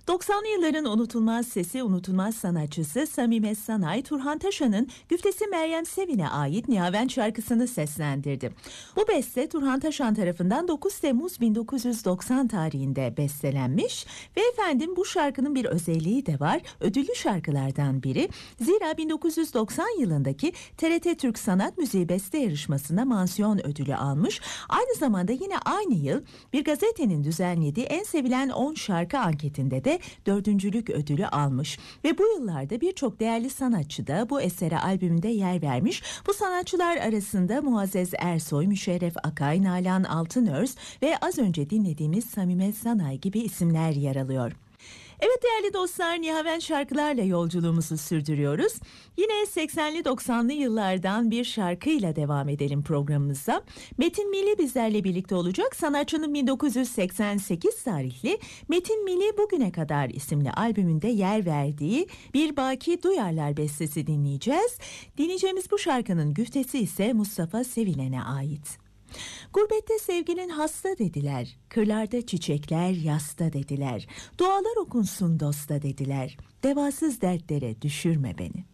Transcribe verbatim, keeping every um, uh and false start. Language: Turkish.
doksanlı yılların unutulmaz sesi, unutulmaz sanatçısı Samime Sanay, Turhan Taşan'ın güftesi Meryem Sevin'e ait Nihavent şarkısını seslendirdi. Bu beste Turhan Taşan tarafından dokuz Temmuz bin dokuz yüz doksan tarihinde bestelenmiş ve efendim bu şarkının bir özelliği de var. Ödüllü şarkılardan biri. Zira bin dokuz yüz doksan yılındaki T R T Türk Sanat Müziği Beste Yarışması'nda mansiyon ödülü almış. Aynı zamanda yine aynı yıl bir gazetenin düzenlediği en sevilen on şarkı anketinde de dördüncülük ödülü almış. Ve bu yıllarda birçok değerli sanatçı da bu esere albümünde yer vermiş. Bu sanatçılar arasında Muazzez Ersoy, Müşerref Akay, Nalan Altınöz ve az önce dinlediğimiz Samime Sanay gibi isimler yer alıyor. Evet değerli dostlar, Nihavent şarkılarla yolculuğumuzu sürdürüyoruz. Yine seksenli doksanlı yıllardan bir şarkıyla devam edelim programımıza. Metin Milli bizlerle birlikte olacak. Sanatçının bin dokuz yüz seksen sekiz tarihli Metin Milli Bugüne Kadar isimli albümünde yer verdiği Bir Baki Duyarlar bestesi dinleyeceğiz. Dinleyeceğimiz bu şarkının güftesi ise Mustafa Sevilen'e ait. Gurbette sevgilin hasta dediler, kırlarda çiçekler yasta dediler, dualar okunsun dosta dediler, devasız dertlere düşürme beni.